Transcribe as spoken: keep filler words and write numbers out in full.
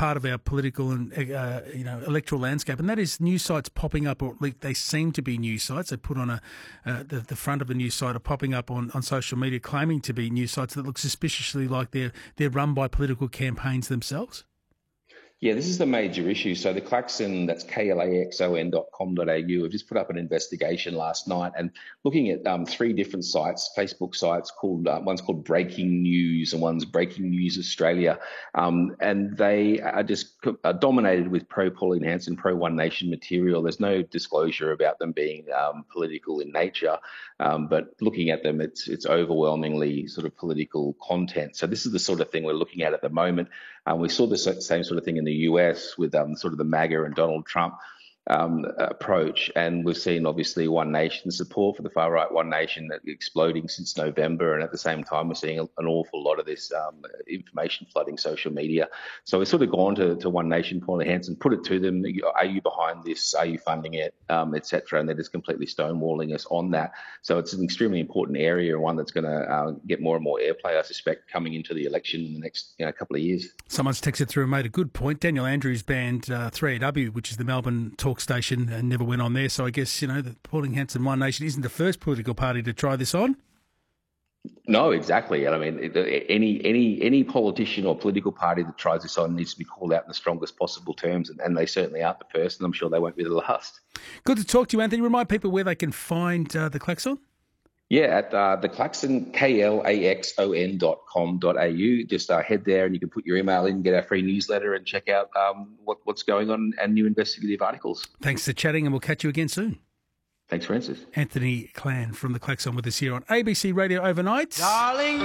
part of our political and uh, you know electoral landscape, and that is news sites popping up, or at least they seem to be news sites. They put on a uh, the, the front of a news site are popping up on, on social media, claiming to be news sites that look suspiciously like they're they're run by political campaigns themselves. Yeah, this is the major issue. So the Klaxon, that's K L A X O N dot com dot A U, have just put up an investigation last night and looking at um, three different sites, Facebook sites, called uh, one's called Breaking News and one's Breaking News Australia. Um, and they are just are dominated with pro-Pauline Hanson, pro-One Nation material. There's no disclosure about them being um, political in nature, um, but looking at them, it's, it's overwhelmingly sort of political content. So this is the sort of thing we're looking at at the moment. Um, we saw the same sort of thing in the U S with um, sort of the MAGA and Donald Trump um, approach, and we've seen obviously One Nation support for the far right One Nation exploding since November, and at the same time we're seeing an awful lot of this um, information flooding social media. So we've sort of gone to, to One Nation, Pauline Hanson, put it to them: are you behind this? Are you funding it, um, et cetera? And they're just completely stonewalling us on that. So it's an extremely important area, and one that's going to uh, get more and more airplay, I suspect, coming into the election in the next you know, couple of years. Someone's texted through and made a good point. Daniel Andrews banned uh, three A W, which is the Melbourne talk station, and never went on there. So I guess, you know, the Pauline Hanson One Nation isn't the first political party to try this on. No, exactly. And I mean, any any any politician or political party that tries this on needs to be called out in the strongest possible terms, and, and they certainly aren't the first, and I'm sure they won't be the last. Good to talk to you, Anthony. Remind people where they can find uh, the Klaxon. Yeah, at uh, the Klaxon, K L A X O N dot com dot A U. Just uh, head there and you can put your email in, get our free newsletter and check out um, what, what's going on and new investigative articles. Thanks for chatting, and we'll catch you again soon. Thanks, Francis. Anthony Clan from the Klaxon with us here on A B C Radio Overnight. Darling.